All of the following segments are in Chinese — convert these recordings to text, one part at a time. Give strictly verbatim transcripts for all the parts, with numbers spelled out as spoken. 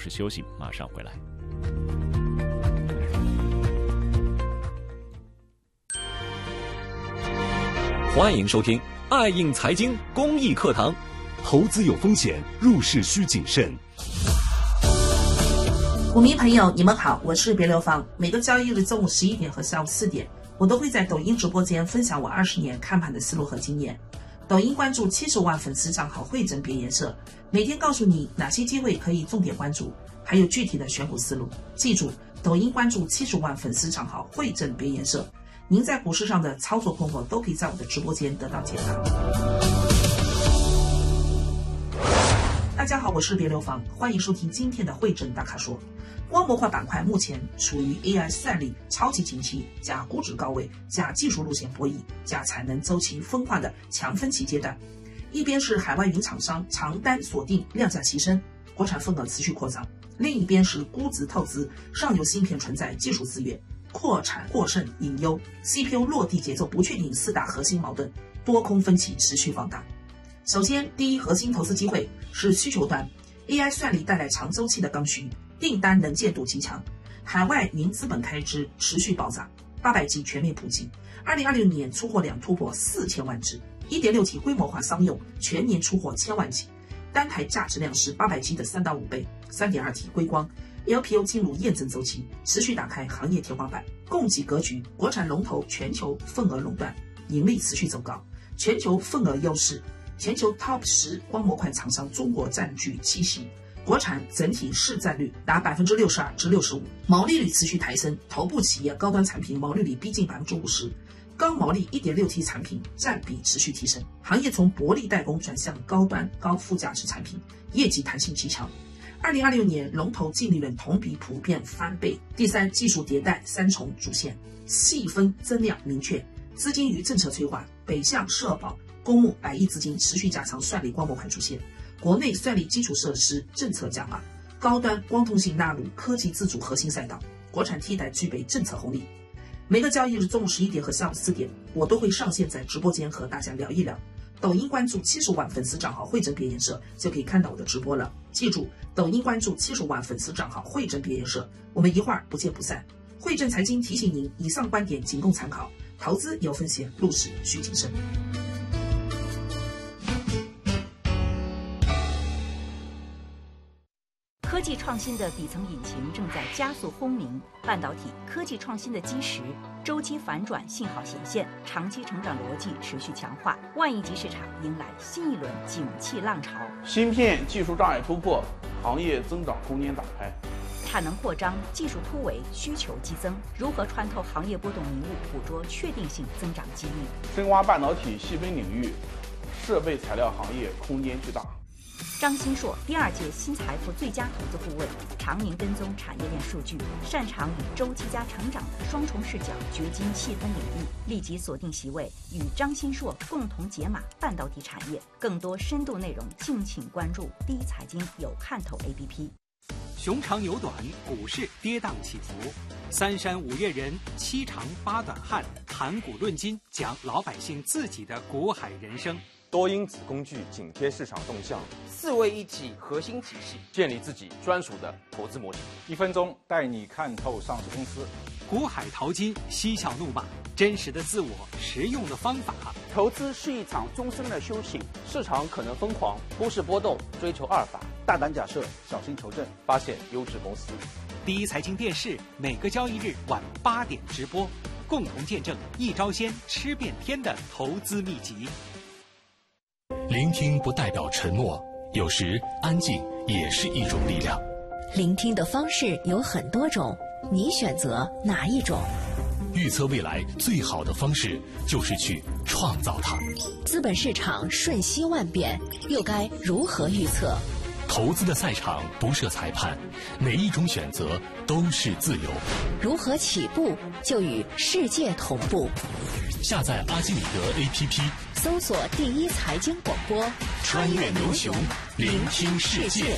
事休息，马上回来。 欢迎收听爱应财经公益课堂。 投资有风险，入市需谨慎。 股民朋友，你们好，我是别流芳。每个交易日中午十一点和下午四点，我都会在抖音直播间分享我二十年看盘的思路和经验。抖音关注七十万粉丝账号汇整别颜色，每天告诉你哪些机会可以重点关注，还有具体的选股思路。记住，抖音关注七十万粉丝账号汇整别颜色，您在股市上的操作困惑都可以在我的直播间得到解答。大家好，我是别流芳，欢迎收听今天的汇整大咖说。光模块板块目前处于 A I 算力超级景气加估值高位加技术路线博弈加产能周期分化的强分歧阶段，一边是海外云厂商长单锁定量价齐升，国产份额持续扩张，另一边是估值透支，上游芯片存在技术制约，扩产过剩隐忧， C P U 落地节奏不确定，四大核心矛盾，多空分歧持续放大。首先，第一核心投资机会是需求端， A I 算力带来长周期的刚需，订单能见度极强，海外云资本开支持续爆炸，八百 G 全面普及，二零二六年出货量突破四千万只， 一点六 T 规模化商用全年出货千万起，单台价值量是八百 G 的三到五倍， 三点二 T 硅光 L P O 进入验证周期，持续打开行业天花板，供给格局，国产龙头全球份额垄断，盈利持续走高，全球份额优势，全球 Top 十光模块厂商中国占据七席，国产整体市占率达 百分之六十二至六十五， 毛利率持续抬升，头部企业高端产品毛利率逼近 百分之五十， 高毛利 一点六 T 产品占比持续提升，行业从薄利代工转向高端高附加值产品，业绩弹性极强。二零二六年龙头净利润同比普遍翻倍。第三，技术迭代三重主线，细分增量明确，资金与政策催化，北向社保公募百亿资金持续加强算力光模块主线，国内算力基础设施政策加码，高端光通信纳入科技自主核心赛道，国产替代具备政策红利。每个交易日中午十一点和下午四点，我都会上线在直播间和大家聊一聊。抖音关注七十万粉丝账号汇整别颜色就可以看到我的直播了。记住，抖音关注七十万粉丝账号汇整别颜色，我们一会儿不见不散。汇整财经提醒您，以上观点仅供参考，投资有风险，入市需谨慎。 科技创新的底层引擎正在加速轰鸣，半导体科技创新的基石，周期反转信号显现，长期成长逻辑持续强化，万亿级市场迎来新一轮景气浪潮。 芯片技术障碍突破，行业增长空间打开。 产能扩张，技术突围，需求激增，如何穿透行业波动迷雾，捕捉确定性增长机遇？ 深挖半导体细分领域，设备材料行业空间巨大。 张新硕，第二届新财富最佳投资顾问，常年跟踪产业链数据，擅长以周期加成长的双重视角掘金细分领域。立即锁定席位，与张新硕共同解码半导体产业。更多深度内容，敬请关注第一财经有看头 A P P。 熊长牛短，股市跌宕起伏。三山五岳人，七长八短汉，谈股论金，讲老百姓自己的股海人生。 多因子工具紧贴市场动向， 四位一体核心体系， 建立自己专属的投资模型。 一分钟带你看透上市公司。 股海淘金，嬉笑怒骂，真实的自我，实用的方法。 投资是一场终身的修行， 市场可能疯狂，股市波动，追求阿尔法。 大胆假设，小心求证， 发现优质公司。 第一财经电视每个交易日晚八点直播，共同见证一招鲜吃遍天的投资秘籍。 聆听不代表沉默，有时安静也是一种力量。 聆听的方式有很多种，你选择哪一种？ 预测未来最好的方式就是去创造它。 资本市场瞬息万变，又该如何预测？ 投资的赛场不设裁判，每一种选择都是自由。 如何起步就与世界同步？ 下载阿基米德 A P P， 搜索第一财经广播， 穿越牛熊，聆听世界。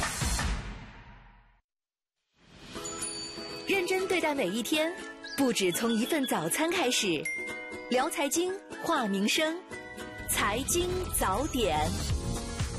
认真对待每一天，不止从一份早餐开始。聊财经，话民生，财经早点。